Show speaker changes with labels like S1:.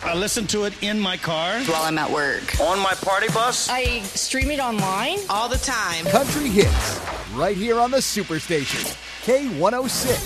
S1: I listen to it in my car.
S2: While I'm at work.
S1: On my party bus.
S3: I stream it online.
S4: All the time.
S5: Country hits, right here on the Superstation. K106.